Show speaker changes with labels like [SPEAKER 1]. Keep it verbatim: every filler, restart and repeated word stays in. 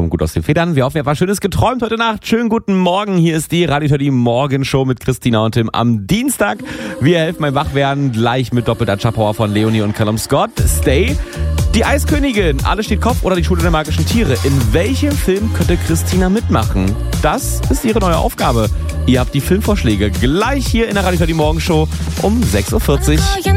[SPEAKER 1] kommt gut aus den Federn. Wir hoffen, ihr habt was Schönes geträumt heute Nacht. Schönen guten Morgen. Hier ist die Radio Teddy Morgenshow mit Christina und Tim am Dienstag. Wir helfen beim Wachwerden gleich mit doppelter Chop-Power von Leonie und Callum Scott. Stay. Die Eiskönigin, Alles steht Kopf oder die Schule der magischen Tiere. In welchem Film könnte Christina mitmachen? Das ist ihre neue Aufgabe. Ihr habt die Filmvorschläge gleich hier in der Radio Teddy Morgenshow um sechs Uhr vierzig.